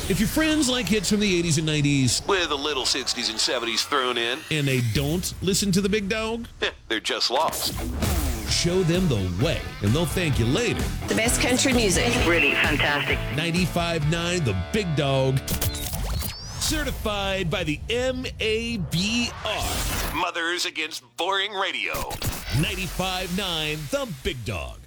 If your friends like hits from the 80s and 90s, with a little 60s and 70s thrown in, and they don't listen to the big dog, they're just lost. show them the way, and they'll thank you later. The best country music. Really fantastic. 95.9 The Big Dog. Certified by the MABR. Mothers Against Boring Radio. 95.9 The Big Dog.